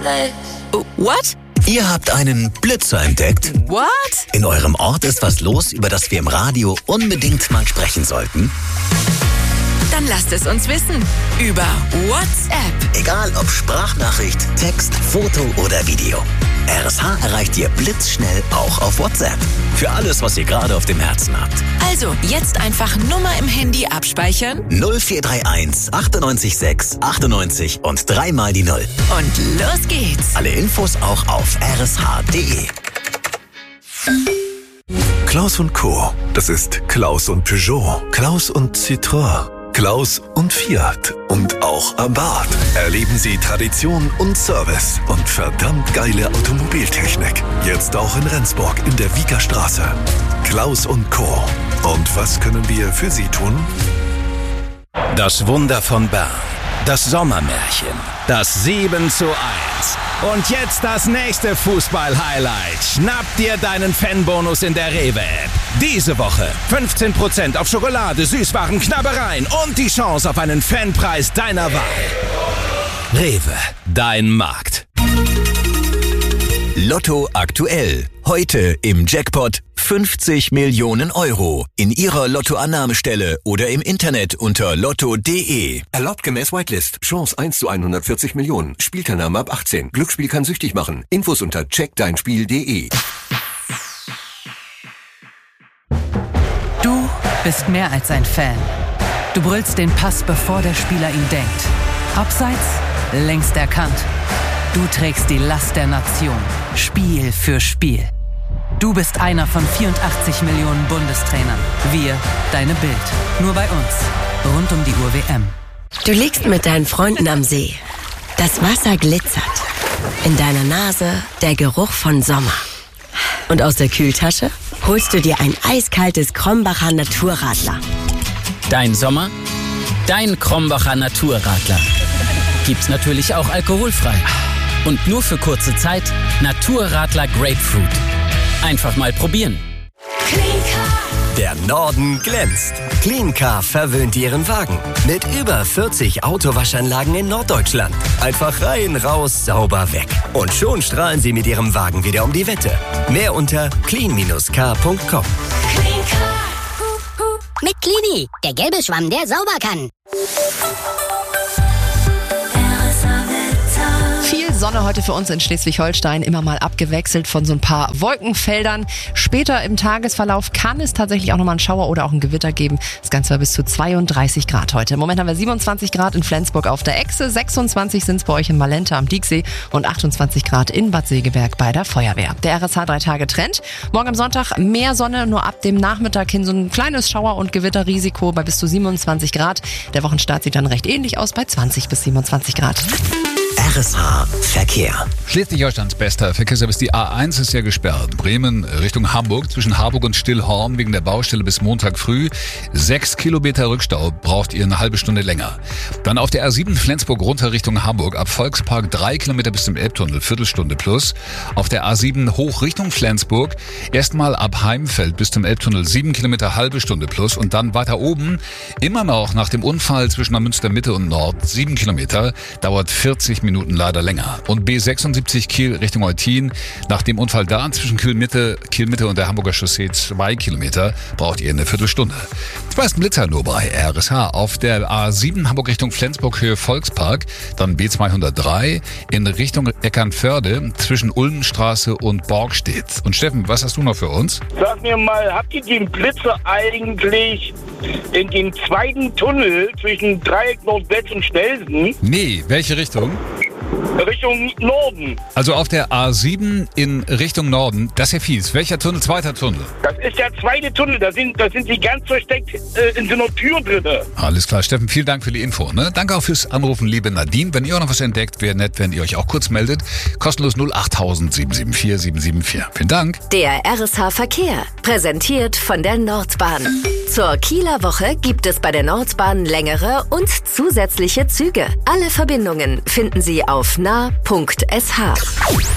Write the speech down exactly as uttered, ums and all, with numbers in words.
What? Ihr habt einen Blitzer entdeckt? What? In eurem Ort ist was los, über das wir im Radio unbedingt mal sprechen sollten? Dann lasst es uns wissen. Über WhatsApp. Egal ob Sprachnachricht, Text, Foto oder Video. R S H erreicht ihr blitzschnell auch auf WhatsApp. Für alles, was ihr gerade auf dem Herzen habt. Also, jetzt einfach Nummer im Handy abspeichern. null vier drei eins achtundneunzig sechs achtundneunzig und dreimal die Null. Und los geht's. Alle Infos auch auf r s h punkt d e. Klaus und Co. Das ist Klaus und Peugeot, Klaus und Citroën, Klaus und Fiat und auch Abarth. Erleben Sie Tradition und Service und verdammt geile Automobiltechnik. Jetzt auch in Rendsburg in der Wiekerstraße. Klaus und Co. Und was können wir für Sie tun? Das Wunder von Bern. Das Sommermärchen. Das sieben zu eins. Und jetzt das nächste Fußball-Highlight. Schnapp dir deinen Fanbonus in der Rewe-App. Diese Woche fünfzehn Prozent auf Schokolade, Süßwaren, Knabbereien und die Chance auf einen Fanpreis deiner Wahl. Rewe, dein Markt. Lotto aktuell. Heute im Jackpot fünfzig Millionen Euro. In Ihrer Lottoannahmestelle oder im Internet unter lotto punkt d e. Erlaubt gemäß Whitelist. Chance eins zu hundertvierzig Millionen. Spielteilnahme ab achtzehn. Glücksspiel kann süchtig machen. Infos unter check dein spiel punkt d e. Du bist mehr als ein Fan. Du brüllst den Pass, bevor der Spieler ihn denkt. Abseits, längst erkannt. Du trägst die Last der Nation. Spiel für Spiel. Du bist einer von vierundachtzig Millionen Bundestrainern. Wir, deine Bild. Nur bei uns. Rund um die Uhr W M. Du liegst mit deinen Freunden am See. Das Wasser glitzert. In deiner Nase der Geruch von Sommer. Und aus der Kühltasche holst du dir ein eiskaltes Krombacher Naturradler. Dein Sommer, dein Krombacher Naturradler. Gibt's natürlich auch alkoholfrei. Und nur für kurze Zeit Naturradler Grapefruit. Einfach mal probieren. Der Norden glänzt. Cleancar verwöhnt Ihren Wagen. Mit über vierzig Autowaschanlagen in Norddeutschland. Einfach rein, raus, sauber weg. Und schon strahlen Sie mit Ihrem Wagen wieder um die Wette. Mehr unter clean car punkt com. Mit Cleany, der gelbe Schwamm, der sauber kann. Sonne heute für uns in Schleswig-Holstein, immer mal abgewechselt von so ein paar Wolkenfeldern. Später im Tagesverlauf kann es tatsächlich auch nochmal einen Schauer oder auch ein Gewitter geben. Das Ganze war bis zu zweiunddreißig Grad heute. Im Moment haben wir siebenundzwanzig Grad in Flensburg auf der Echse, sechsundzwanzig sind es bei euch in Malenta am Dieksee und achtundzwanzig Grad in Bad Segeberg bei der Feuerwehr. Der R S H drei Tage Trend. Morgen am Sonntag mehr Sonne, nur ab dem Nachmittag hin so ein kleines Schauer- und Gewitterrisiko bei bis zu siebenundzwanzig Grad. Der Wochenstart sieht dann recht ähnlich aus bei zwanzig bis siebenundzwanzig Grad. R S H Verkehr. Schleswig-Holsteins bester Verkehrsservice. Die A eins ist ja gesperrt. Bremen Richtung Hamburg, zwischen Harburg und Stillhorn wegen der Baustelle bis Montag früh. Sechs Kilometer Rückstau, braucht ihr eine halbe Stunde länger. Dann auf der A sieben Flensburg runter Richtung Hamburg. Ab Volkspark drei Kilometer bis zum Elbtunnel, Viertelstunde plus. Auf der A sieben hoch Richtung Flensburg. Erstmal ab Heimfeld bis zum Elbtunnel sieben Kilometer, halbe Stunde plus. Und dann weiter oben, immer noch nach dem Unfall zwischen Münster Mitte und Nord, sieben Kilometer, dauert vierzig Minuten leider länger. Und B sechsundsiebzig Kiel Richtung Eutin. Nach dem Unfall da zwischen Kiel-Mitte, Kiel-Mitte und der Hamburger Chaussee zwei Kilometer, braucht ihr eine Viertelstunde. Zwei ist ein Blitzer nur bei R S H. Auf der A sieben Hamburg Richtung Flensburg Höhe Volkspark, dann B zweihundertdrei in Richtung Eckernförde zwischen Ulmenstraße und Borgstedt. Und Steffen, was hast du noch für uns? Sag mir mal, habt ihr den Blitzer eigentlich in den zweiten Tunnel zwischen Dreieck Nordwest und Stelsen? Nee, welche Richtung? Richtung Norden. Also auf der A sieben in Richtung Norden, das ist ja fies. Welcher Tunnel? Zweiter Tunnel? Das ist der zweite Tunnel, da sind, da sind sie ganz versteckt äh, in so einer Tür drin. Alles klar, Steffen, vielen Dank für die Info. Ne? Danke auch fürs Anrufen, liebe Nadine. Wenn ihr auch noch was entdeckt, wäre nett, wenn ihr euch auch kurz meldet. Kostenlos null acht tausend sieben sieben vier sieben sieben vier. Vielen Dank. Der R S H Verkehr, präsentiert von der Nordbahn. Zur Kieler Woche gibt es bei der Nordbahn längere und zusätzliche Züge. Alle Verbindungen finden Sie auf nah punkt s h.